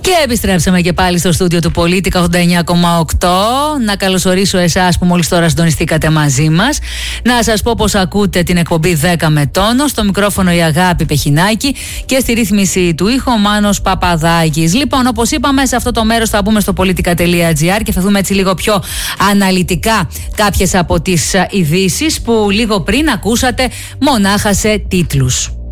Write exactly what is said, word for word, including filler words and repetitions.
Και επιστρέψαμε και πάλι στο στούντιο του Πολίτικα ογδόντα εννιά κόμμα οκτώ. Να καλωσορίσω εσάς που μόλις τώρα συντονιστήκατε μαζί μας. Να σας πω πως ακούτε την εκπομπή δέκα με τόνο. Στο μικρόφωνο η Αγάπη Πεχινάκη και στη ρύθμιση του ήχου ο Μάνος Παπαδάκης. Λοιπόν, όπως είπαμε, σε αυτό το μέρος θα μπούμε στο πολιτικά τελεία τζι άρ και θα δούμε έτσι λίγο πιο αναλυτικά κάποιες από τις ειδήσεις που λίγο πριν ακούσατε μονάχα σε τίτλους.